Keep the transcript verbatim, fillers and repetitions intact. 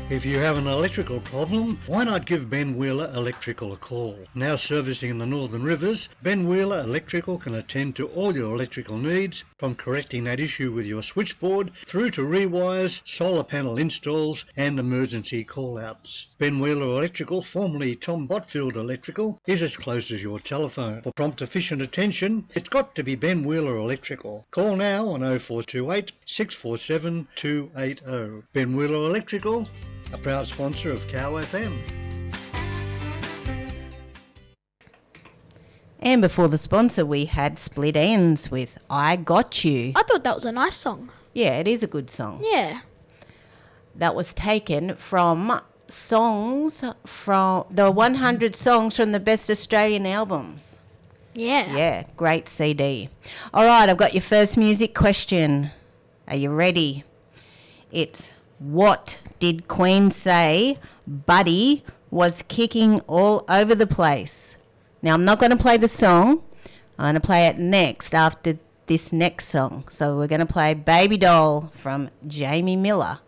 If you have an electrical problem, why not give Ben Wheeler Electrical a call? Now servicing the Northern Rivers, Ben Wheeler Electrical can attend to all your electrical needs, from correcting that issue with your switchboard through to rewires, solar panel installs and emergency call-outs. Ben Wheeler Electrical, formerly Tom Botfield Electrical, is as close as your telephone. For prompt efficient attention, it's got to be Ben Wheeler Electrical. Call now on oh four two eight, six four seven, two eight oh. Ben Wheeler Electrical, a proud sponsor of Cow F M. And before the sponsor, we had Split Ends with I Got You. I thought that was a nice song. Yeah, it is a good song. Yeah. That was taken from songs from the one hundred songs from the best Australian albums. Yeah. Yeah, great C D. All right, I've got your first music question. Are you ready? It's, what did Queen say Buddy was kicking all over the place? Now, I'm not going to play the song. I'm going to play it next after this next song. So we're going to play Baby Doll from Jamie Miller.